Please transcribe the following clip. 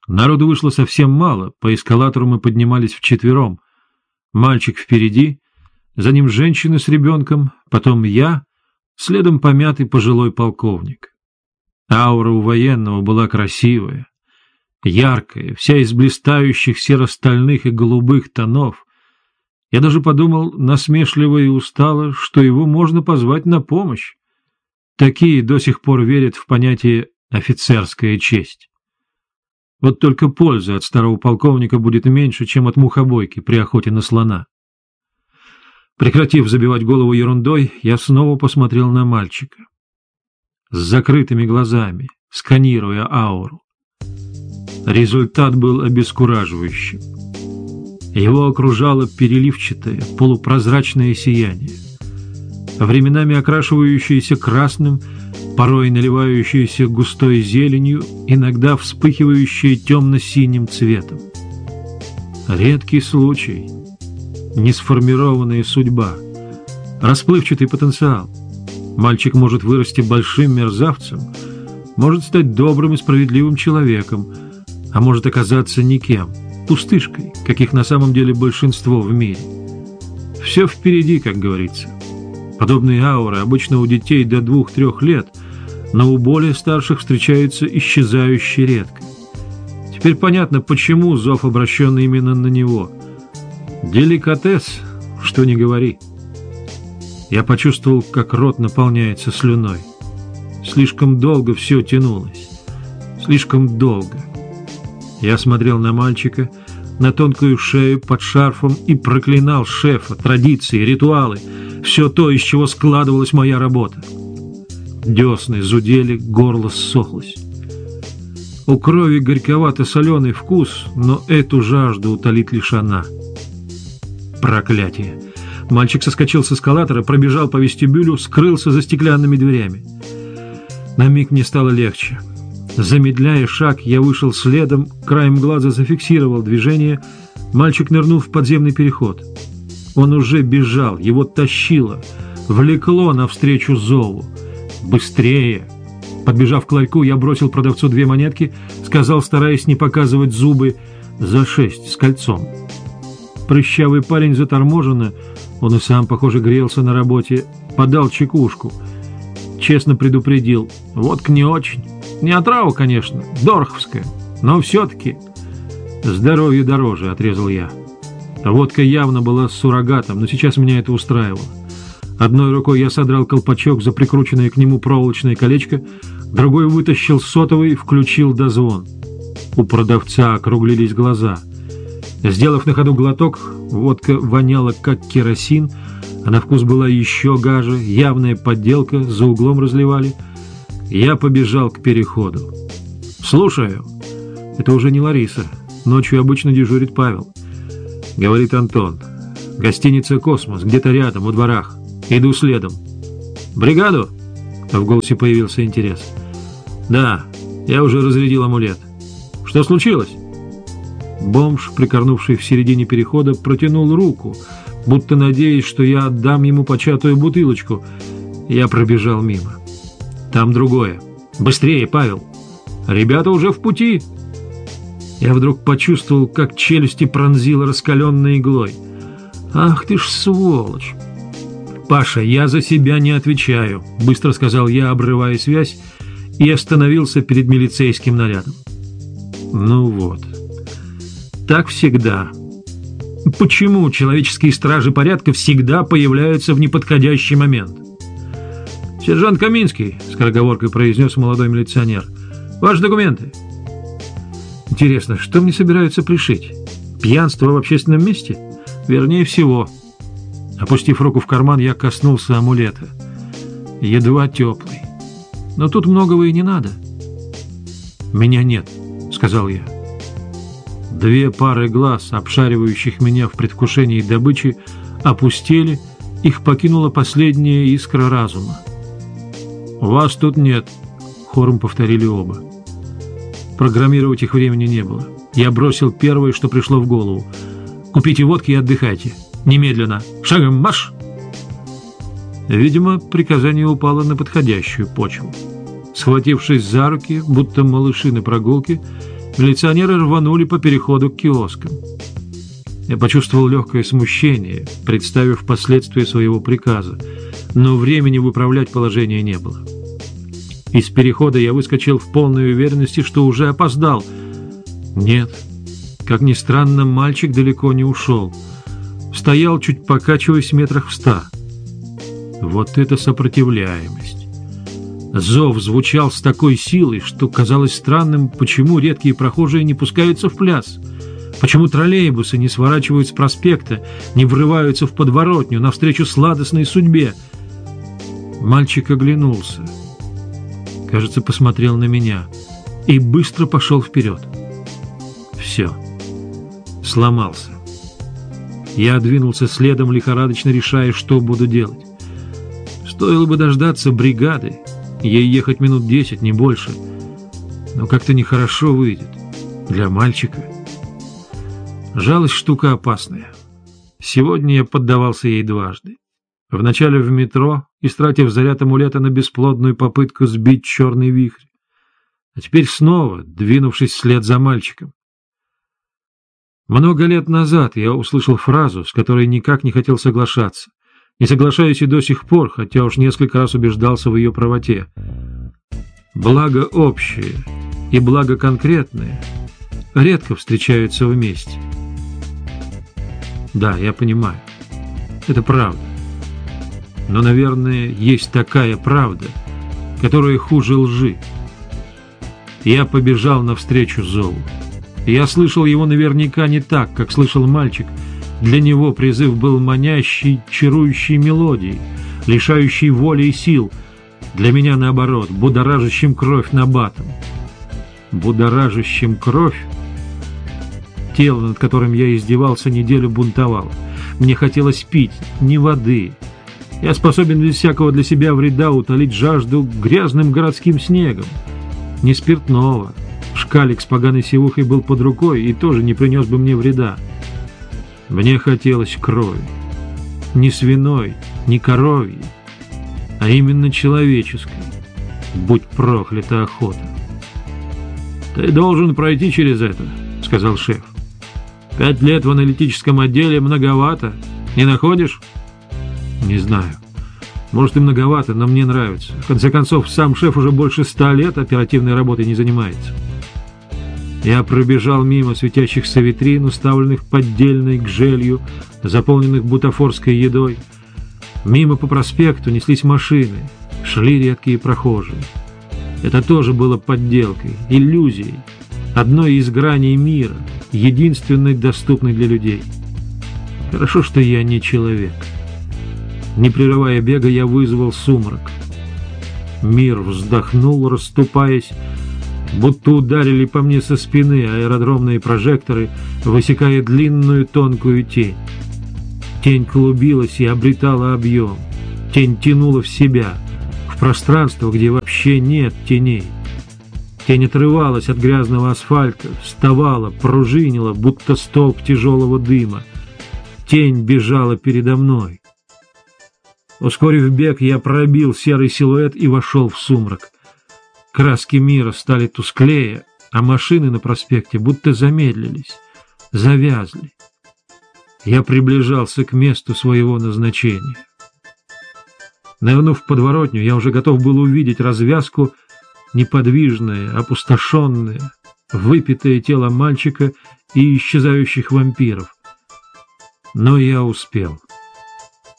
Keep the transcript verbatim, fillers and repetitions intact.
Народу вышло совсем мало, по эскалатору мы поднимались вчетвером. Мальчик впереди, за ним женщина с ребенком, потом я, следом помятый пожилой полковник. Аура у военного была красивая, яркая, вся из блистающих серо-стальных и голубых тонов. Я даже подумал насмешливо и устало, что его можно позвать на помощь. Такие до сих пор верят в понятие «офицерская честь». Вот только пользы от старого полковника будет меньше, чем от мухобойки при охоте на слона. Прекратив забивать голову ерундой, я снова посмотрел на мальчика. С закрытыми глазами, сканируя ауру. Результат был обескураживающим. Его окружало переливчатое, полупрозрачное сияние, временами окрашивающееся красным, порой наливающееся густой зеленью, иногда вспыхивающее темно-синим цветом. Редкий случай, несформированная судьба, расплывчатый потенциал. Мальчик может вырасти большим мерзавцем, может стать добрым и справедливым человеком, а может оказаться никем, пустышкой, каких на самом деле большинство в мире. Все впереди, как говорится. Подобные ауры обычно у детей до двух-трех лет, но у более старших встречаются исчезающе редко. Теперь понятно, почему зов обращен именно на него. Деликатес, что ни говори. Я почувствовал, как рот наполняется слюной. Слишком долго все тянулось. Слишком долго. Я смотрел на мальчика, на тонкую шею под шарфом и проклинал шефа, традиции, ритуалы, все то, из чего складывалась моя работа. Десны зудели, горло ссохлось. У крови горьковато-соленый вкус, но эту жажду утолит лишь она. Проклятие! Мальчик соскочил с эскалатора, пробежал по вестибюлю, скрылся за стеклянными дверями. На миг мне стало легче. Замедляя шаг, я вышел следом, краем глаза зафиксировал движение. Мальчик нырнул в подземный переход. Он уже бежал, его тащило, влекло навстречу зову. «Быстрее!» Подбежав к ларьку, я бросил продавцу две монетки, сказал, стараясь не показывать зубы, «за шесть с кольцом». Прыщавый парень заторможенно, он и сам, похоже, грелся на работе, подал чекушку. Честно предупредил, водка не очень. Не отрава, конечно, дороховская, но все-таки. Здоровье дороже, отрезал я. Водка явно была с суррогатом, но сейчас меня это устраивало. Одной рукой я содрал колпачок за прикрученное к нему проволочное колечко, другой вытащил сотовый и включил дозвон. У продавца округлились глаза. Сделав на ходу глоток, водка воняла как керосин, а на вкус была еще гаже, явная подделка, за углом разливали. Я побежал к переходу. «Слушаю». Это уже не Лариса. Ночью обычно дежурит Павел. Говорит Антон. «Гостиница «Космос», где-то рядом, у дворах. Иду следом». «Бригаду?» В голосе появился интерес. «Да, я уже разрядил амулет». «Что случилось?» Бомж, прикорнувший в середине перехода, протянул руку, будто надеясь, что я отдам ему початую бутылочку. Я пробежал мимо. «Там другое. Быстрее, Павел! Ребята уже в пути!» Я вдруг почувствовал, как челюсти пронзило раскаленной иглой. «Ах ты ж сволочь!» «Паша, я за себя не отвечаю», — быстро сказал я, обрывая связь, и остановился перед милицейским нарядом. Ну вот. Так всегда. Почему человеческие стражи порядка всегда появляются в неподходящий момент? «Сержант Каминский», — скороговоркой произнес молодой милиционер, — «ваши документы». Интересно, что мне собираются пришить? Пьянство в общественном месте? Вернее всего. Опустив руку в карман, я коснулся амулета. Едва теплый. Но тут многого и не надо. «Меня нет», — сказал я. Две пары глаз, обшаривающих меня в предвкушении добычи, опустели, их покинула последняя искра разума. «Вас тут нет», — хором повторили оба. Программировать их времени не было. Я бросил первое, что пришло в голову. «Купите водки и отдыхайте. Немедленно. Шагом марш!» Видимо, приказание упало на подходящую почву. Схватившись за руки, будто малыши на прогулке, Милиционеры рванули по переходу к киоскам. Я почувствовал легкое смущение, представив последствия своего приказа, но времени выправлять положение не было. Из перехода я выскочил в полной уверенности, что уже опоздал. Нет, как ни странно, мальчик далеко не ушел. Стоял, чуть покачиваясь, метрах в ста. Вот это сопротивляемость! Зов звучал с такой силой, что казалось странным, почему редкие прохожие не пускаются в пляс, почему троллейбусы не сворачивают с проспекта, не врываются в подворотню навстречу сладостной судьбе. Мальчик оглянулся, кажется, посмотрел на меня и быстро пошел вперед. Все, сломался. Я двинулся следом, лихорадочно решая, что буду делать. Стоило бы дождаться бригады, ей ехать минут десять, не больше. Но как-то нехорошо выйдет. Для мальчика. Жалость штука опасная. Сегодня я поддавался ей дважды. Вначале в метро, истратив заряд амулета на бесплодную попытку сбить черный вихрь. А теперь снова, двинувшись вслед за мальчиком. Много лет назад я услышал фразу, с которой никак не хотел соглашаться. Не соглашаюсь и до сих пор, хотя уж несколько раз убеждался в ее правоте. Благо общее и благо конкретное редко встречаются вместе. Да, я понимаю, это правда. Но, наверное, есть такая правда, которая хуже лжи. Я побежал навстречу зову. Я слышал его наверняка не так, как слышал мальчик. Для него призыв был манящей, чарующей мелодией, лишающей воли и сил. Для меня, наоборот, будоражащим кровь набатом. Будоражащим кровь? Тело, над которым я издевался, неделю бунтовало. Мне хотелось пить, не воды. Я способен без всякого для себя вреда утолить жажду грязным городским снегом. Не спиртного. Шкалик с поганой сивухой был под рукой и тоже не принес бы мне вреда. Мне хотелось крови. Не свиной, не коровьей, а именно человеческой. Будь проклята охота. «Ты должен пройти через это», — сказал шеф. «Пять лет в аналитическом отделе многовато. Не находишь?» «Не знаю. Может, и многовато, но мне нравится. В конце концов, сам шеф уже больше ста лет оперативной работой не занимается». Я пробежал мимо светящихся витрин, уставленных поддельной гжелью, заполненных бутафорской едой. Мимо по проспекту неслись машины, шли редкие прохожие. Это тоже было подделкой, иллюзией, одной из граней мира, единственной доступной для людей. Хорошо, что я не человек. Не прерывая бега, я вызвал сумрак. Мир вздохнул, расступаясь, будто ударили по мне со спины аэродромные прожекторы, высекая длинную тонкую тень. Тень клубилась и обретала объем. Тень тянула в себя, в пространство, где вообще нет теней. Тень отрывалась от грязного асфальта, вставала, пружинила, будто столб тяжелого дыма. Тень бежала передо мной. Ускорив бег, я пробил серый силуэт и вошел в сумрак. Краски мира стали тусклее, а машины на проспекте будто замедлились, завязли. Я приближался к месту своего назначения. Нырнув в подворотню, я уже готов был увидеть развязку, неподвижное, опустошенное, выпитое тело мальчика и исчезающих вампиров. Но я успел.